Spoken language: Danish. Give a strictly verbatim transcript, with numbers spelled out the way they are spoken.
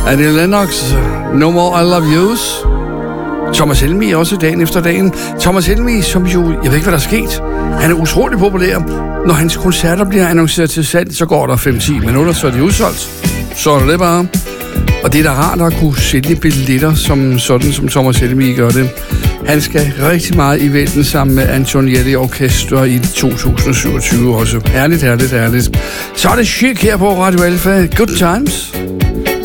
Annie Lennox, No More I Love Yous. Thomas Helmig også dagen efter dagen. Thomas Helmig, som jo, jeg ved ikke, hvad der er sket. Han er utrolig populær. Når hans koncerter bliver annonceret til salg, så går der fem til ti minutter, så er de udsolgt. Så er det bare. Og det er da rart at kunne sælge billetter, som sådan som Thomas Helmig gør det. Han skal rigtig meget i vælten sammen med Antonielli Orkester i to tusind syvogtyve også. Herligt, herligt, herligt. Så er det Chic her på Radio Alpha. Good times.